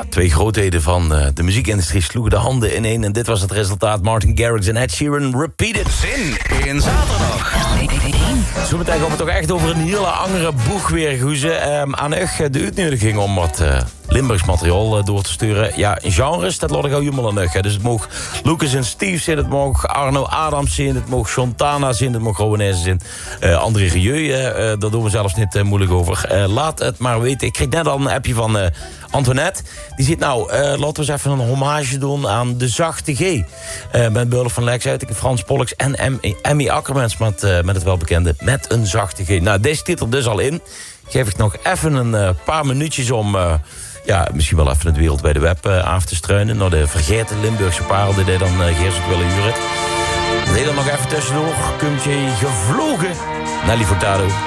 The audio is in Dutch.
twee grootheden van de muziekindustrie sloegen de handen ineen. En dit was het resultaat. Martin Garrix en Ed Sheeran repeated. Zin in zaterdag. Zometeen gaan we toch echt over een hele andere boeg weer goezen. Aan Ugg de uitnodiging om wat Limburgs materiaal door te sturen. Ja, genres, dat laat ik al helemaal aan Ugg. Dus het mag Lucas en Steve zijn, het mag Arno Adams zijn, het mag Chontana zijn, het mag Rowanese zijn. André Rieu, daar doen we zelfs niet moeilijk over. Laat het maar weten. Ik kreeg net al een appje van Antoinette. Die zit laten we eens even een hommage doen aan de zachte G. Met Beulf van Lex uit, Frans Pollux en Emmy Akkermans met het welbekende Met een zachte G. Nou, deze titel dus al in. Geef ik nog even een paar minuutjes om misschien wel even het wereldwijde web af te struinen. Naar de vergeten Limburgse parel die dan Geersert willen huren. Dat deed dan nog even tussendoor. Kuntje gevlogen. Nelly Furtado.